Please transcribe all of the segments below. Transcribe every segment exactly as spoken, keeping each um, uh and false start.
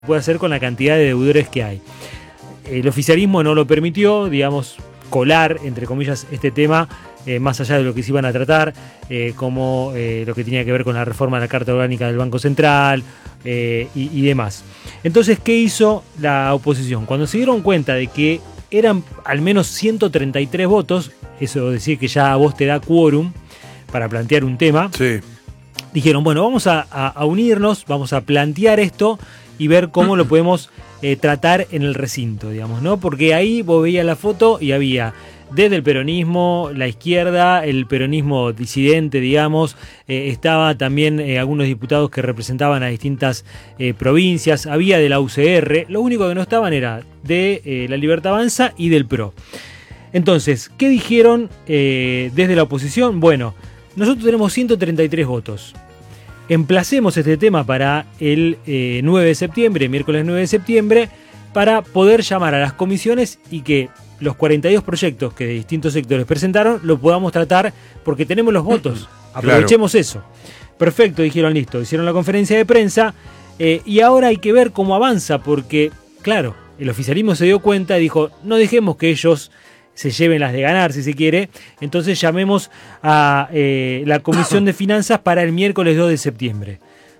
puede hacer con la cantidad de deudores que hay. El oficialismo no lo permitió, digamos, colar, entre comillas, este tema, eh, más allá de lo que se iban a tratar, eh, como eh, lo que tenía que ver con la reforma de la Carta Orgánica del Banco Central eh, y, y demás. Entonces, ¿qué hizo la oposición? Cuando se dieron cuenta de que eran al menos ciento treinta y tres votos, eso decir que ya a vos te da quórum para plantear un tema, sí. dijeron, bueno, vamos a, a, a unirnos, vamos a plantear esto y ver cómo lo podemos eh, tratar en el recinto, digamos, ¿no? Porque ahí vos veías la foto y había desde el peronismo, la izquierda, el peronismo disidente, digamos, eh, estaba también eh, algunos diputados que representaban a distintas eh, provincias, había de la U C R, lo único que no estaban era de eh, la Libertad Avanza y del P R O. Entonces, ¿qué dijeron eh, desde la oposición? Bueno, nosotros tenemos ciento treinta y tres votos. Emplacemos este tema para el eh, nueve de septiembre, miércoles nueve de septiembre, para poder llamar a las comisiones y que los cuarenta y dos proyectos que de distintos sectores presentaron lo podamos tratar porque tenemos los votos. Aprovechemos claro. eso. Perfecto, dijeron, listo. Hicieron la conferencia de prensa eh, y ahora hay que ver cómo avanza porque, claro, el oficialismo se dio cuenta y dijo, no dejemos que ellos se lleven las de ganar, si se quiere. Entonces llamemos a eh, la Comisión de Finanzas para el miércoles dos de septiembre.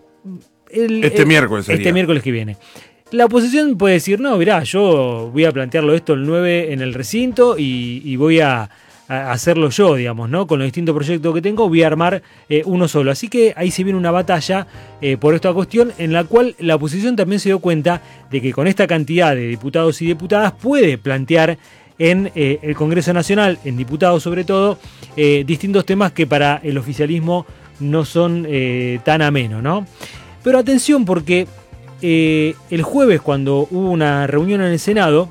El, este el, miércoles sería. Este miércoles que viene. La oposición puede decir, no, mirá, yo voy a plantearlo esto el nueve en el recinto y, y voy a, a hacerlo yo, digamos, ¿no? Con los distintos proyectos que tengo voy a armar eh, uno solo. Así que ahí se viene una batalla eh, por esta cuestión en la cual la oposición también se dio cuenta de que con esta cantidad de diputados y diputadas puede plantear en eh, el Congreso Nacional, en diputados sobre todo, eh, distintos temas que para el oficialismo no son eh, tan amenos, ¿no? Pero atención porque eh, el jueves cuando hubo una reunión en el Senado,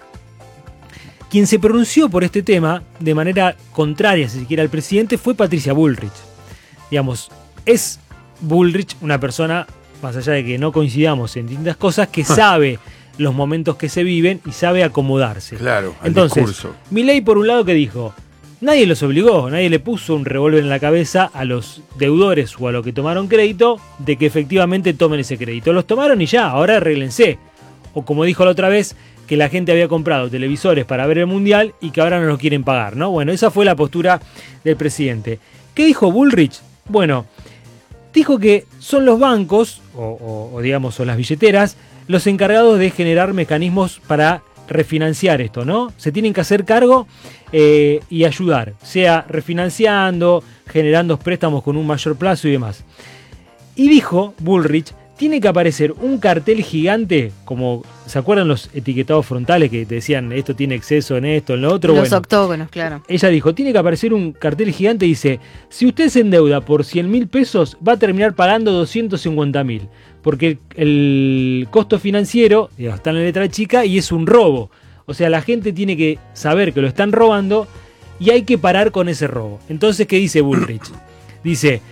quien se pronunció por este tema de manera contraria, si se quiere, al presidente fue Patricia Bullrich. Digamos, es Bullrich una persona, más allá de que no coincidamos en distintas cosas, que sabe los momentos que se viven y sabe acomodarse. Claro, al Entonces, discurso. Milei por un lado que dijo, nadie los obligó, nadie le puso un revólver en la cabeza a los deudores o a los que tomaron crédito de que efectivamente tomen ese crédito. Los tomaron y ya, ahora arréglense. O como dijo la otra vez, que la gente había comprado televisores para ver el Mundial y que ahora no los quieren pagar, ¿no? Bueno, esa fue la postura del presidente. ¿Qué dijo Bullrich? Bueno, dijo que son los bancos, o, o, o digamos, son las billeteras, los encargados de generar mecanismos para refinanciar esto, ¿no? Se tienen que hacer cargo eh, y ayudar, sea refinanciando, generando préstamos con un mayor plazo y demás. Y dijo Bullrich, tiene que aparecer un cartel gigante, como, ¿se acuerdan los etiquetados frontales que te decían esto tiene exceso en esto, en lo otro? Los bueno, octógonos, claro. Ella dijo, tiene que aparecer un cartel gigante y dice, si usted se endeuda por cien mil pesos, va a terminar pagando doscientos cincuenta mil. Porque el costo financiero digamos, está en la letra chica y es un robo. O sea, la gente tiene que saber que lo están robando y hay que parar con ese robo. Entonces, ¿qué dice Bullrich? Dice,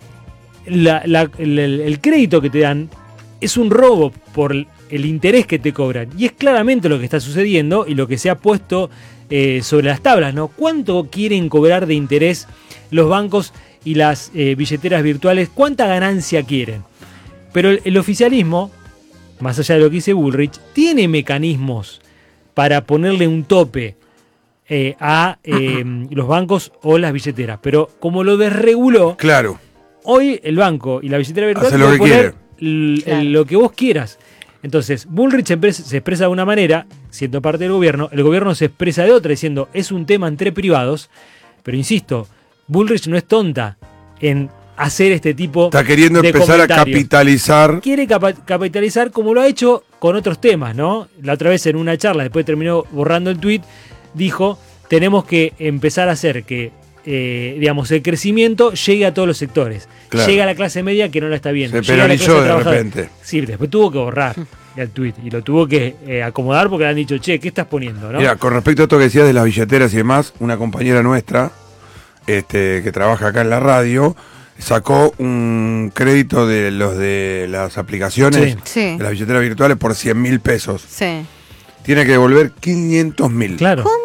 la, la, el, el crédito que te dan es un robo por el interés que te cobran. Y es claramente lo que está sucediendo y lo que se ha puesto eh, sobre las tablas, ¿no? ¿Cuánto quieren cobrar de interés los bancos y las eh, billeteras virtuales? ¿Cuánta ganancia quieren? Pero el, el oficialismo, más allá de lo que dice Bullrich, tiene mecanismos para ponerle un tope eh, a eh, los bancos o las billeteras. Pero como lo desreguló, claro. Hoy el banco y la billetera virtual hace te va a poner l- claro. lo que vos quieras. Entonces, Bullrich se expresa de una manera, siendo parte del gobierno, el gobierno se expresa de otra, diciendo, es un tema entre privados, pero insisto, Bullrich no es tonta en hacer este tipo Está queriendo de empezar a capitalizar. Quiere capa- capitalizar como lo ha hecho con otros temas, ¿no? La otra vez en una charla, después terminó borrando el tuit, dijo, tenemos que empezar a hacer que, eh, digamos, el crecimiento llegue a todos los sectores. Claro. Llega a la clase media que no la está viendo. Se peronizó de repente. Sí, después tuvo que borrar el tuit y lo tuvo que eh, acomodar porque le han dicho, che, ¿qué estás poniendo? ¿no? Mira, con respecto a esto que decías de las billeteras y demás, una compañera nuestra, este, que trabaja acá en la radio, sacó un crédito de los de las aplicaciones, sí. Sí. de las billeteras virtuales por cien mil pesos. Sí. Tiene que devolver quinientos mil. Claro. ¿Cómo?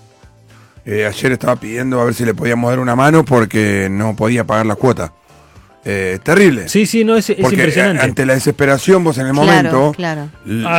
Eh, ayer estaba pidiendo a ver si le podíamos dar una mano porque no podía pagar la cuota. eh, terrible. Sí, sí, no, es, es Porque impresionante. ante la desesperación vos en el Claro, momento claro. l-